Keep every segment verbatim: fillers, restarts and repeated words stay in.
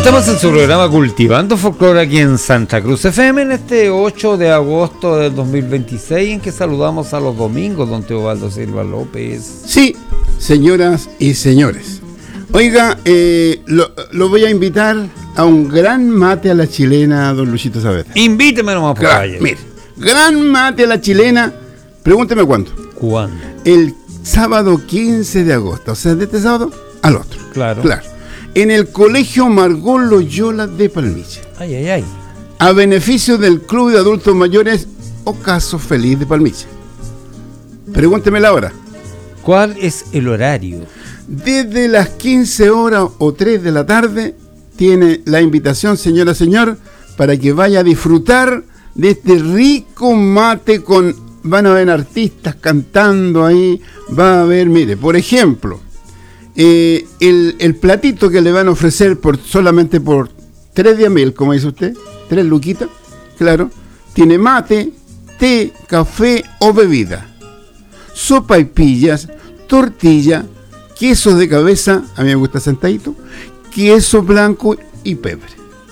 Estamos en su programa Cultivando Folclore aquí en Santa Cruz F M en este ocho de agosto del dos mil veintiséis, en que saludamos a los domingos, don Teobaldo Silva López. Sí, señoras y señores. Oiga, eh, lo, lo voy a invitar a un gran mate a la chilena, don Luchito Saavedra. Invíteme nomás por Claro, ahí. mire, gran mate a la chilena, pregúnteme cuándo. ¿Cuándo? El sábado quince de agosto, o sea, de este sábado al otro. Claro. Claro. En el Colegio Margot Loyola de Palmilla. Ay, ay, ay. A beneficio del Club de Adultos Mayores Ocaso Feliz de Palmilla. Pregúnteme la hora. ¿Cuál es el horario? Desde las quince horas o tres de la tarde tiene la invitación, señora, señor, para que vaya a disfrutar de este rico mate con... Van a ver artistas cantando ahí, va a haber, mire, por ejemplo, eh, el, el platito que le van a ofrecer por solamente por tres diez mil, como dice usted, tres luquitas, claro, tiene mate, té, café o bebida, sopa y pillas, tortilla, queso de cabeza, a mí me gusta sentadito, queso blanco y pebre.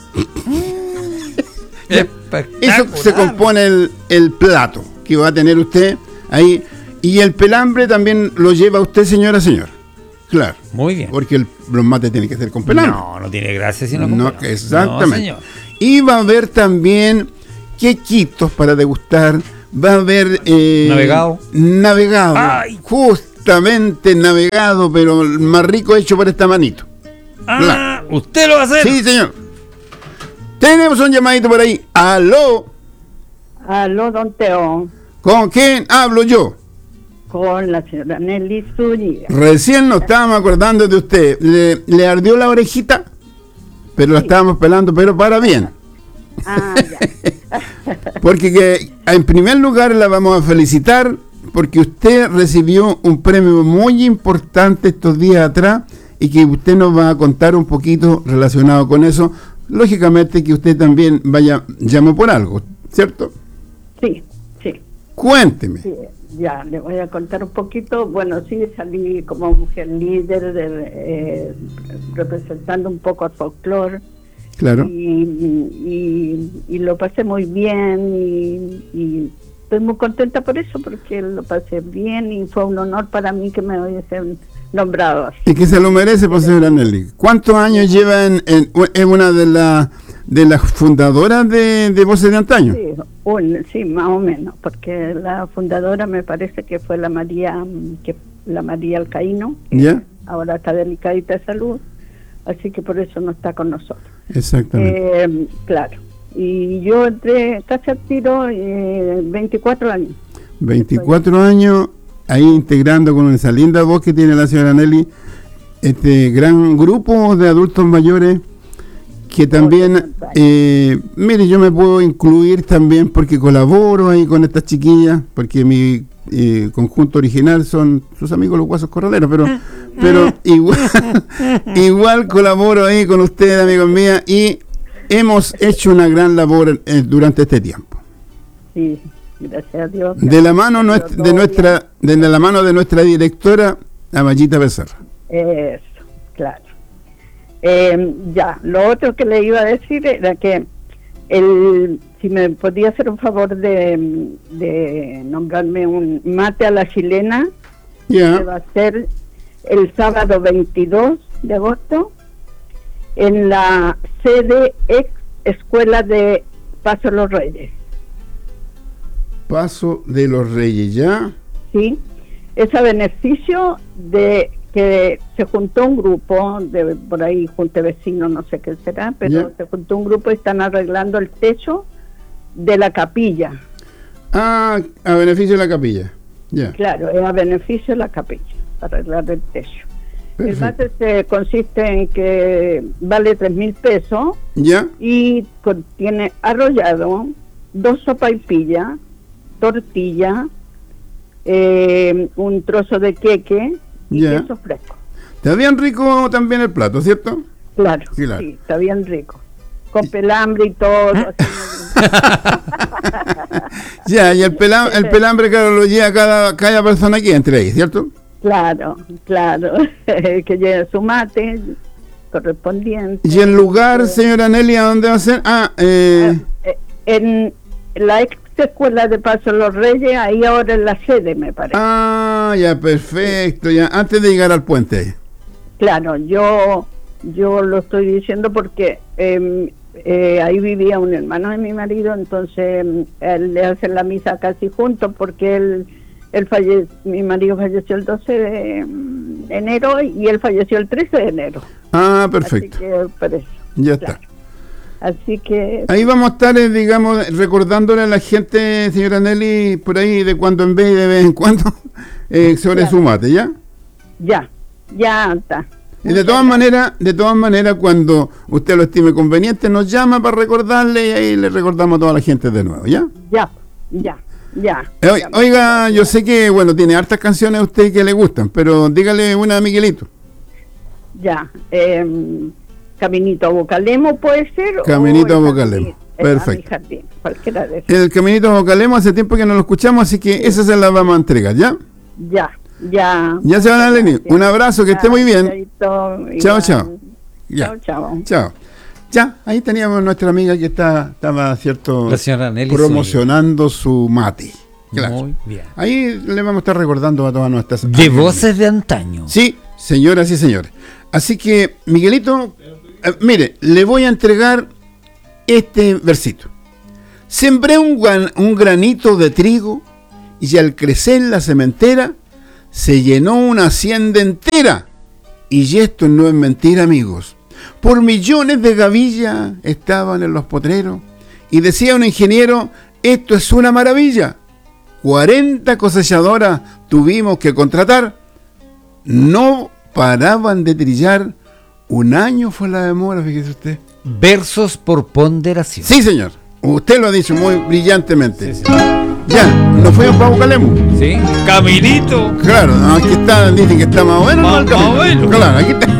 Eso se compone el, el plato que va a tener usted ahí. Y el pelambre también lo lleva usted, señora, señor. Claro. Muy bien. Porque el, los mates tienen que ser con pelambre. No, no tiene gracia sino con No, pelambre. exactamente. No, señor. Y va a haber también quequitos para degustar. Va a haber... Eh, navegado. Navegado. Ay. Justamente navegado, pero el más rico hecho por esta manito. Ah, Claro. ¿usted lo va a hacer? Sí, señor. Tenemos un llamadito por ahí. Aló. Aló, don Teo, ¿Con quién hablo yo? con la señora Nelly Zúñiga. Recién nos estábamos acordando de usted. Le, le ardió la orejita, pero la estábamos pelando, pero para bien. Ah, ya. Porque que, en primer lugar la vamos a felicitar porque usted recibió un premio muy importante estos días atrás y que usted nos va a contar un poquito relacionado con eso. Lógicamente que usted también vaya, llamó por algo, ¿cierto? Sí, sí, Cuénteme. sí, ya, le voy a contar un poquito. Bueno, sí, salí como mujer líder, de, eh, representando un poco al folclore. Claro. Y, y, y lo pasé muy bien y, y estoy muy contenta por eso, porque lo pasé bien y fue un honor para mí que me hubiesen nombrado así. Y que se lo merece, pues, señora Nelly. ¿Cuántos años lleva en, en, en una de las de las fundadoras de, de Voces de Antaño? Sí, un, sí, más o menos, porque la fundadora me parece que fue la María, que la María Alcaíno, que ¿Ya? ahora está delicadita de salud, así que por eso no está con nosotros. Exactamente. Eh, claro, y yo entré casi al tiro, eh, veinticuatro años. veinticuatro años ahí integrando con esa linda voz que tiene la señora Nelly este gran grupo de adultos mayores que también, eh, mire, yo me puedo incluir también porque colaboro ahí con estas chiquillas, porque mi eh, conjunto original son sus amigos los Guasos Corraleros, pero pero igual igual colaboro ahí con ustedes, amigos mías, y hemos hecho una gran labor eh, durante este tiempo. Sí, gracias a Dios. De la mano nuestra, de nuestra, de la mano de nuestra directora, Amayita Becerra. Eso, claro. Eh, ya, lo otro que le iba a decir era que el, si me podía hacer un favor de, de nombrarme un mate a la chilena, Ya. que va a ser el sábado veintidós de agosto en la sede ex Escuela de Paso de los Reyes. Paso de los Reyes, ¿ya? Sí, es a beneficio de que se juntó un grupo, de por ahí junte vecinos, no sé qué será, pero Yeah. se juntó un grupo y están arreglando el techo de la capilla. Ah, a beneficio de la capilla. Ya. Claro, es a beneficio de la capilla, arreglar el techo. El Perfecto. mate se consiste en que vale tres mil pesos ¿Ya? y contiene arrollado, dos sopaipillas, tortilla, eh, un trozo de queque y Ya. queso fresco. Está bien rico también el plato, ¿cierto? Claro, Claro. sí, está bien rico. Con pelambre y todo. así. Ya, y el, pela, el pelambre, claro, lo lleva cada, cada persona aquí entre ahí, ¿cierto? Claro, claro. Que lleve su mate, correspondientes. ¿Y el lugar, señora Nelly, a dónde va a ser? Ah, eh... en la ex escuela de Paso Los Reyes, ahí ahora en la sede, me parece. Ah, ya, perfecto, ya, antes de llegar al puente. Claro, yo yo lo estoy diciendo porque eh, eh, ahí vivía un hermano de mi marido, entonces él le hacen la misa casi juntos porque él, él falle, mi marido falleció el doce de enero y él falleció el trece de enero. Ah, perfecto. Así que por eso, ya claro. está. Así que... Ahí vamos a estar, eh, digamos, recordándole a la gente, señora Nelly, por ahí de cuando en vez y de vez en cuando, eh, sobre claro. su mate, ¿ya? Ya, ya está. Y de todas maneras, de todas maneras, cuando usted lo estime conveniente, nos llama para recordarle y ahí le recordamos a toda la gente de nuevo, ¿ya? Ya, ya, ya. Eh, oiga, oiga, yo sé que, bueno, tiene hartas canciones a usted que le gustan, pero dígale una a Miguelito. Ya, eh... Caminito a Bocalemo puede ser. Caminito a o Bocalemo, jardín, perfecto. A mi jardín, cualquiera de esos. El Caminito a Bocalemo hace tiempo que no lo escuchamos, así que esa se la vamos a entregar, ¿ya? Ya, ya. Ya se van a Lenny. Un abrazo, que ya, esté muy bien. Chaito, Chao, igual. chao. Ya. Chao, chao. Chao. Ya, ahí teníamos nuestra amiga que está, estaba, cierto, La señora Nelly promocionando su mate. Claro. Muy bien. Ahí le vamos a estar recordando a todas nuestras... De amigas. voces de antaño. Sí, señoras y señores. Así que, Miguelito, eh, mire, le voy a entregar este versito. Sembré un, guan, un granito de trigo y al crecer la sementera se llenó una hacienda entera. Y esto no es mentira, amigos. Por millones de gavillas estaban en los potreros y decía un ingeniero, esto es una maravilla. cuarenta cosechadoras tuvimos que contratar. No paraban de trillar. Un año fue la demora, fíjese usted. Versos por ponderación. Sí, señor. Usted lo ha dicho muy brillantemente. Sí, sí. Ya, nos fuimos para Bocalemo. Sí. Caminito. Claro, aquí está, dicen que está más o menos. Más- ¿no? El camino. más o menos. Claro, aquí está.